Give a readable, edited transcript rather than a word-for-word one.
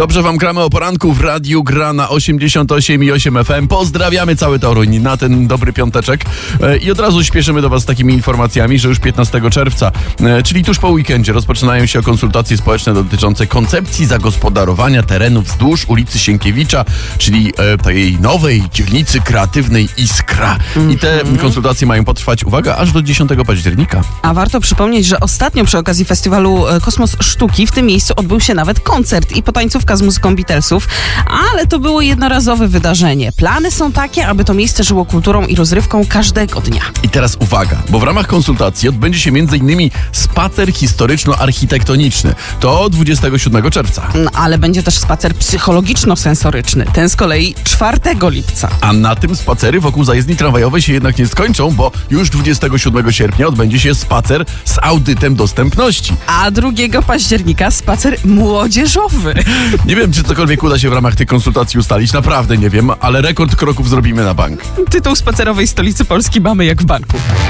Dobrze wam gramy o poranku w radiu, gra na 88,8 FM. Pozdrawiamy cały Toruń na ten dobry piąteczek i od razu śpieszymy do was z takimi informacjami, że już 15 czerwca, czyli tuż po weekendzie, rozpoczynają się konsultacje społeczne dotyczące koncepcji zagospodarowania terenów wzdłuż ulicy Sienkiewicza, czyli tej nowej dzielnicy kreatywnej Iskra. I te konsultacje mają potrwać, uwaga, aż do 10 października. A warto przypomnieć, że ostatnio przy okazji festiwalu Kosmos Sztuki w tym miejscu odbył się nawet koncert i potańcówka z muzyką Beatlesów, ale to było jednorazowe wydarzenie. Plany są takie, aby to miejsce żyło kulturą i rozrywką każdego dnia. I teraz uwaga, bo w ramach konsultacji odbędzie się m.in. spacer historyczno-architektoniczny. To 27 czerwca. Ale będzie też spacer psychologiczno-sensoryczny. Ten z kolei 4 lipca. A na tym spacery wokół zajezdni tramwajowej się jednak nie skończą, bo już 27 sierpnia odbędzie się spacer z audytem dostępności. A 2 października spacer młodzieżowy. Nie wiem, czy cokolwiek uda się w ramach tych konsultacji ustalić, naprawdę nie wiem, ale rekord kroków zrobimy na bank. Tytuł spacerowej stolicy Polski mamy jak w banku.